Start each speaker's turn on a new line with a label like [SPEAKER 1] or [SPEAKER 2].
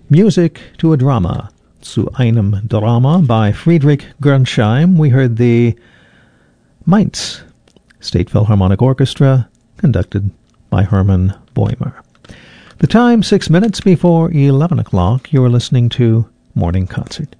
[SPEAKER 1] Music to a Drama, Zu einem Drama by Friedrich Gernsheim. We heard the Mainz State Philharmonic Orchestra, conducted by Hermann Boehmer. The time, 6 minutes before 11 o'clock. You're listening to Morning Concert.